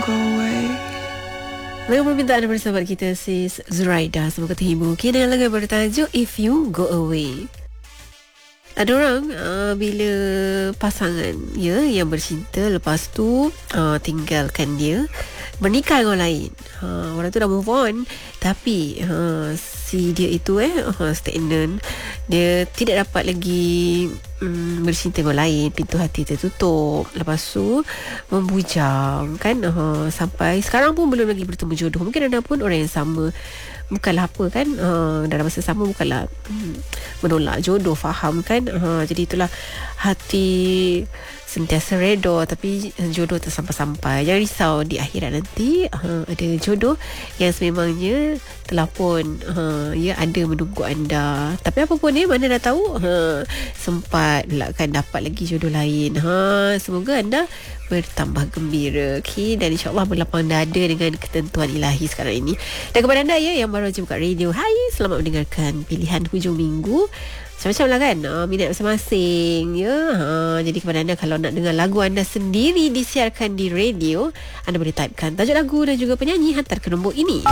go away. Lagu permintaan daripada sahabat kita Sis Zuraida, semoga terhibur. Okay, dengan lagu bertajuk If You Go Away. Ada orang bila pasangan yang bercinta, lepas tu tinggalkan dia, menikah dengan orang lain. Orang tu dah move on, tapi si dia itu stagnant. Dia tidak dapat lagi bercinta dengan orang lain. Pintu hati tertutup. Lepas tu membujang kan, sampai sekarang pun belum lagi bertemu jodoh. Mungkin ada pun orang yang sama, bukanlah apa kan, dalam masa sama bukanlah menolak jodoh, faham kan. Jadi itulah, hati sentiasa redha tapi jodoh tak sampai-sampai. Jangan risau, di akhirat nanti ada jodoh yang sememangnya telah pun ada menunggu anda. Tapi apa pun mana dah tahu sempat pula kan dapat lagi jodoh lain. Semoga anda bertambah gembira, okay? Dan insyaAllah berlapang dada dengan ketentuan ilahi sekarang ini. Dan kepada anda yang baru saja buka radio, hai, selamat mendengarkan pilihan hujung minggu. Macam-macam lah kan, minat masing-masing jadi kepada anda, kalau nak dengar lagu anda sendiri disiarkan di radio, anda boleh typekan tajuk lagu dan juga penyanyi, hantar ke nombor ini.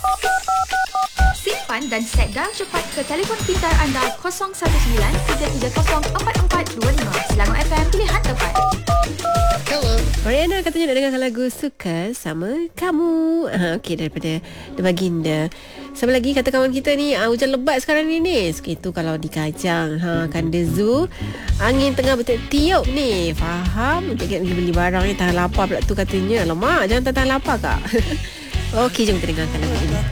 Simpan dan set darah cepat ke telefon pintar anda 019-330-4425. Selangor FM, pilihan tepat. Mariana katanya nak dengarkan lagu Suka Sama Kamu. Okey, daripada The Baginda. Sama lagi kata kawan kita ni, hujan lebat sekarang ni. Sekitu kalau di Kajang, Kanda Zoo, angin tengah bertiup ni. Faham? Untuk pergi beli barang ni, tahan lapar pula tu katanya. Alamak, jangan tahan lapar kak. Okey, jom kita dengarkan lagu ini.